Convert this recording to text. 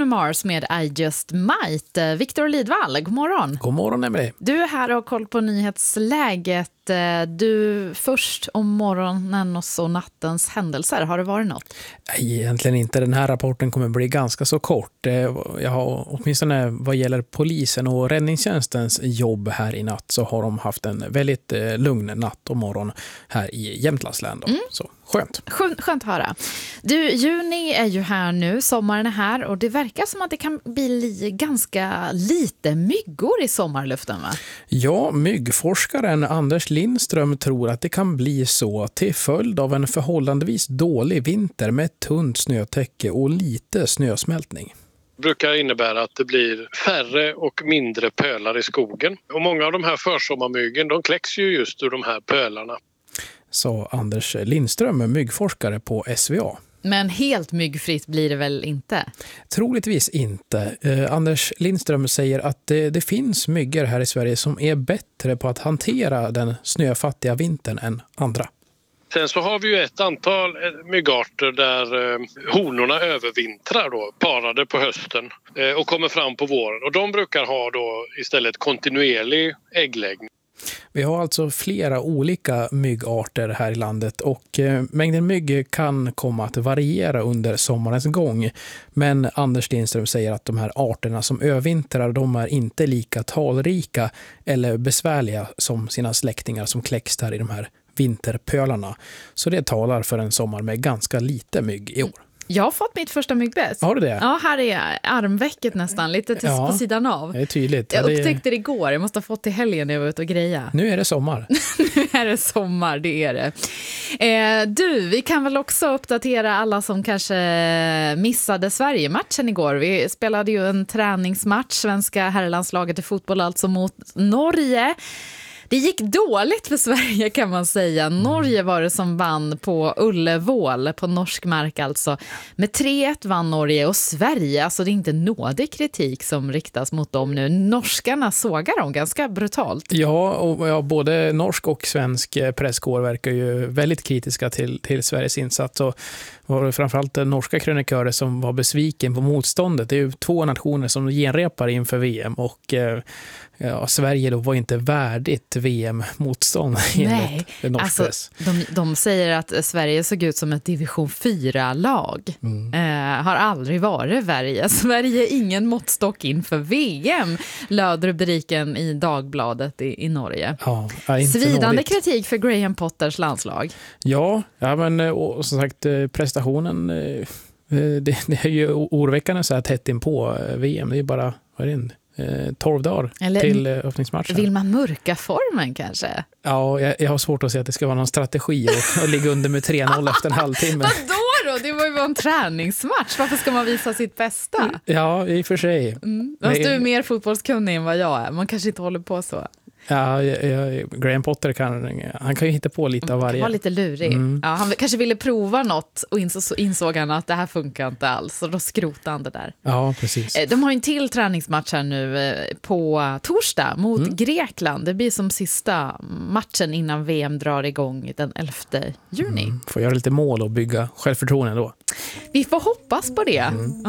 Mars med I Just Might. Viktor Lidvall, god morgon. God morgon, Emelie. Du är här och har koll på nyhetsläget. Du först om morgonen och så nattens händelser. Har det varit något? Nej, egentligen inte. Den här rapporten kommer bli ganska så kort. Jag har, åtminstone vad gäller polisen och räddningstjänstens jobb här i natt, så har de haft en väldigt lugn natt och morgon här i Jämtlands län. Så skönt. Skönt att höra. Du, juni är ju här nu, sommaren är här och det verkar som att det kan bli ganska lite myggor i sommarluften, va? Ja, myggforskaren Anders Lindström tror att det kan bli så till följd av en förhållandevis dålig vinter med tunt snötäcke och lite snösmältning. Det brukar innebära att det blir färre och mindre pölar i skogen. Och många av de här försommarmyggen, de kläcks ju just ur de här pölarna. Sa Anders Lindström, myggforskare på SVA. Men helt myggfritt blir det väl inte? Troligtvis inte. Anders Lindström säger att det finns myggor här i Sverige som är bättre på att hantera den snöfattiga vintern än andra. Sen så har vi ju ett antal myggarter där honorna övervintrar då, parade på hösten och kommer fram på våren. Och de brukar ha då istället kontinuerlig äggläggning. Vi har alltså flera olika myggarter här i landet och mängden mygg kan komma att variera under sommarens gång. Men Anders Lindström säger att de här arterna som övervintrar, de är inte lika talrika eller besvärliga som sina släktingar som kläcks där i de här vinterpölarna. Så det talar för en sommar med ganska lite mygg i år. Jag har fått mitt första myggbett. Har du det? Ja, här är armvecket nästan, lite på sidan av. Det är tydligt. Jag upptäckte det igår, jag måste ha fått till helgen när jag var ute och greja. Nu är det sommar. Nu är det sommar, det är det. Du, vi kan väl också uppdatera alla som kanske missade Sverige-matchen igår. Vi spelade ju en träningsmatch, svenska herrlandslaget i fotboll alltså mot Norge. Det gick dåligt för Sverige kan man säga. Norge var det som vann på Ullevål, på norsk mark alltså. Med 3-1 vann Norge och Sverige, alltså det är inte nådig kritik som riktas mot dem nu. Norskarna sågar dem ganska brutalt. Ja, och både norsk och svensk presskår verkar ju väldigt kritiska till Sveriges insats. Och var det framförallt norska krönikörer som var besviken på motståndet. Det är ju 2 nationer som genrepar inför VM och Sverige då var inte värdigt VM-motstånd. Nej, alltså, de säger att Sverige såg ut som ett division 4-lag. Har aldrig varit värre. Sverige är ingen måttstock inför VM, löd rubriken i Dagbladet i Norge. Ja, svidande kritik för Graham Potters landslag. Ja, men och som sagt prestationen, det är ju oroväckande så här tätt in på VM. Det är bara, vad är det, 12 dagar till öppningsmatchen. Vill man mörka formen kanske? Ja, jag har svårt att se att det ska vara någon strategi och ligga under med 3-0 efter en halvtimme. Vadå? Det var ju bara en träningsmatch. Varför ska man visa sitt bästa? Ja, i och för sig. Fast du är mer fotbollskunnig än vad jag är. Man kanske inte håller på så. Ja, Graham Potter han kan ju hitta på lite av varje. Han var lite lurig. Ja, han kanske ville prova något och insåg han att det här funkar inte alls. Och då skrotade han det där. Ja, precis. De har en till träningsmatch här nu på torsdag mot Grekland. Det blir som sista matchen innan VM drar igång den 11 juni. Får göra lite mål och bygga självförtroende då. Vi får hoppas på det.